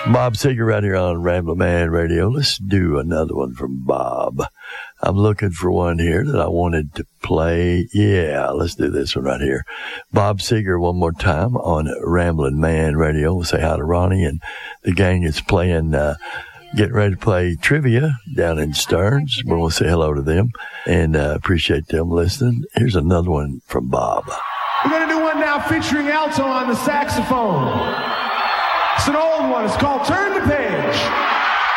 Bob Seger right here on Ramblin' Man Radio. Let's do another one from Bob. I'm looking for one here that I wanted to play. Yeah, let's do this one right here. Bob Seger one more time on Ramblin' Man Radio. We'll say hi to Ronnie and the gang is playing, getting ready to play trivia down in Stearns. We'll say hello to them and appreciate them listening. Here's another one from Bob. We're going to do one now featuring Alto on the saxophone. It's an old one. It's called Turn the Page.